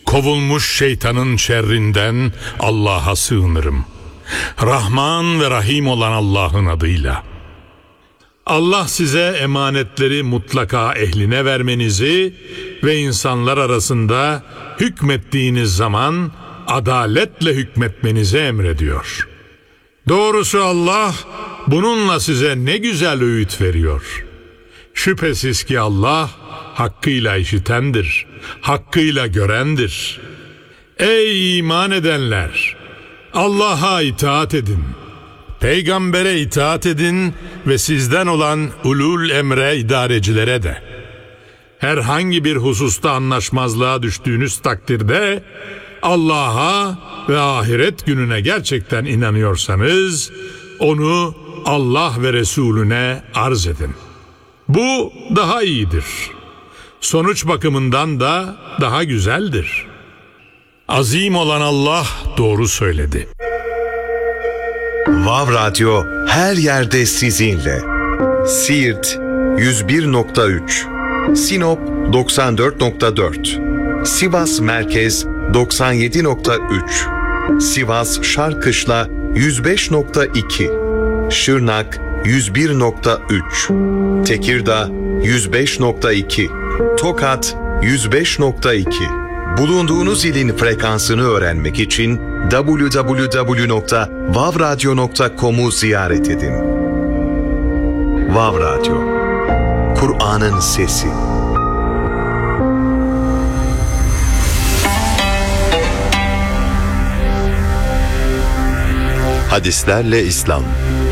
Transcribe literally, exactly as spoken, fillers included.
kovulmuş şeytanın şerrinden Allah'a sığınırım. Rahman ve Rahim olan Allah'ın adıyla. Allah size emanetleri mutlaka ehline vermenizi ve insanlar arasında hükmettiğiniz zaman adaletle hükmetmenizi emrediyor. Doğrusu Allah bununla size ne güzel öğüt veriyor. Şüphesiz ki Allah hakkıyla işitendir, hakkıyla görendir. Ey iman edenler! Allah'a itaat edin. Peygambere itaat edin ve sizden olan ulul emre idarecilere de. Herhangi bir hususta anlaşmazlığa düştüğünüz takdirde Allah'a ve ahiret gününe gerçekten inanıyorsanız onu Allah ve Resulüne arz edin. Bu daha iyidir. Sonuç bakımından da daha güzeldir. Azim olan Allah doğru söyledi. Vav Radyo her yerde sizinle. Siirt yüz bir nokta üç, Sinop doksan dört nokta dört, Sivas Merkez doksan yedi nokta üç, Sivas Şarkışla yüz beş nokta iki, Şırnak yüz bir nokta üç, Tekirdağ yüz beş nokta iki, Tokat yüz beş nokta iki. Bulunduğunuz ilin frekansını öğrenmek için double-u double-u double-u nokta vav radyo nokta com'u ziyaret edin. Vav Radyo, Kur'an'ın sesi. Hadislerle İslam.